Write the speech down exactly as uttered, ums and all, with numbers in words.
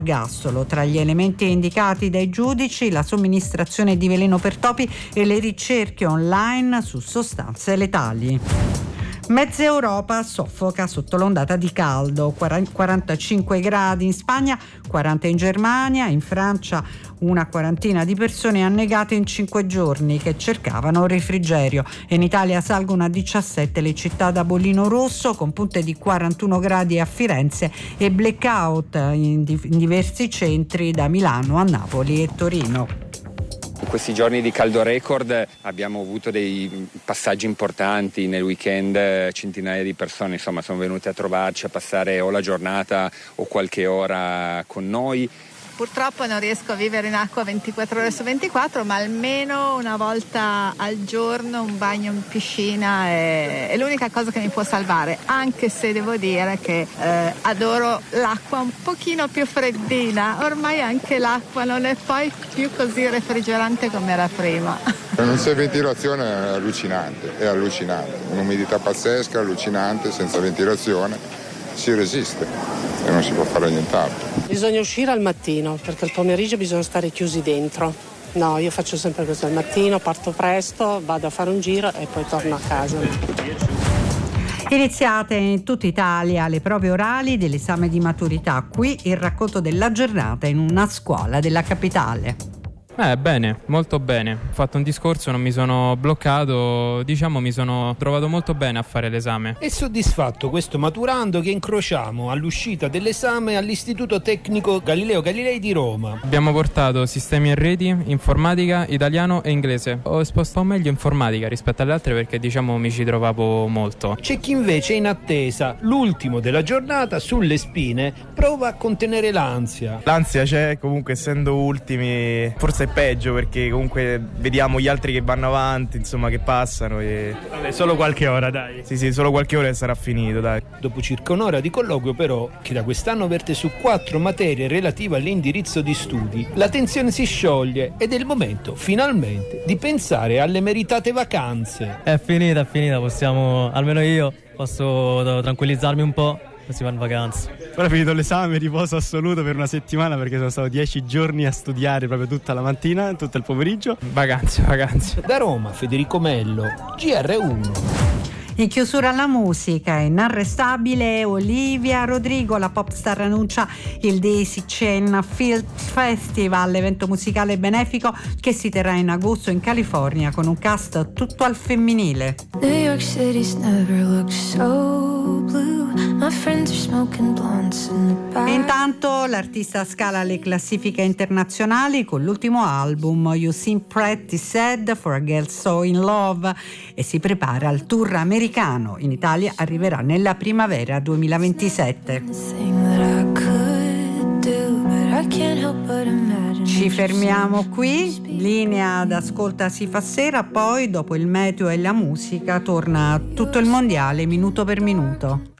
ergastolo. Tra gli elementi indicati dai giudici la somministrazione di veleno per topi e le ricerche online su sostanze letali. Mezza Europa soffoca sotto l'ondata di caldo, quarantacinque gradi in Spagna, quaranta in Germania, in Francia una quarantina di persone annegate in cinque giorni che cercavano refrigerio, e in Italia salgono a diciassette le città da bollino rosso con punte di quarantuno gradi a Firenze e blackout in, di- in diversi centri da Milano a Napoli e Torino. In questi giorni di caldo record abbiamo avuto dei passaggi importanti. Nel weekend centinaia di persone insomma sono venute a trovarci, a passare o la giornata o qualche ora con noi. Purtroppo non riesco a vivere in acqua ventiquattro ore su ventiquattro, ma almeno una volta al giorno un bagno in piscina è, è l'unica cosa che mi può salvare, anche se devo dire che eh, adoro l'acqua un pochino più freddina. Ormai anche l'acqua non è poi più così refrigerante come era prima. Non c'è ventilazione, è allucinante, è allucinante, un'umidità pazzesca, allucinante, senza ventilazione si resiste e non si può fare nient'altro. Bisogna uscire al mattino perché il pomeriggio bisogna stare chiusi dentro. No, io faccio sempre così, al mattino parto presto, vado a fare un giro e poi torno a casa. Iniziate in tutta Italia le prove orali dell'esame di maturità. Qui il racconto della giornata in una scuola della capitale. Eh, bene, molto bene. Ho fatto un discorso, non mi sono bloccato, diciamo mi sono trovato molto bene a fare l'esame. È soddisfatto questo maturando che incrociamo all'uscita dell'esame all'Istituto Tecnico Galileo Galilei di Roma. Abbiamo portato sistemi e reti, informatica, italiano e inglese. Ho esposto meglio informatica rispetto alle altre perché diciamo mi ci trovavo molto. C'è chi invece è in attesa, l'ultimo della giornata, sulle spine, prova a contenere l'ansia. L'ansia c'è, comunque essendo ultimi forse è peggio perché comunque vediamo gli altri che vanno avanti, insomma, che passano e... Vabbè, solo qualche ora, dai. Sì, sì, solo qualche ora e sarà finito, dai. Dopo circa un'ora di colloquio però, che da quest'anno verte su quattro materie relative all'indirizzo di studi, la tensione si scioglie ed è il momento, finalmente, di pensare alle meritate vacanze. È finita, è finita, possiamo, almeno io, posso tranquillizzarmi un po'. Si va in vacanza. Ora ho finito l'esame, riposo assoluto per una settimana perché sono stato dieci giorni a studiare proprio tutta la mattina, tutto il pomeriggio. Vacanze, vacanze. Da Roma, Federico Mello, G R uno. In chiusura alla musica, inarrestabile Olivia Rodrigo, la popstar annuncia il Daisy Chain Field Festival, evento musicale benefico che si terrà in agosto in California con un cast tutto al femminile. New York City's never looked so blue. My friends are smoking blunts in the back. E intanto l'artista scala le classifiche internazionali con l'ultimo album You Seem Pretty Sad for a Girl So in Love e si prepara al tour americano. In Italia arriverà nella primavera duemilaventisette. Ci fermiamo qui, linea d'ascolta si fa sera, poi dopo il meteo e la musica torna tutto il mondiale minuto per minuto.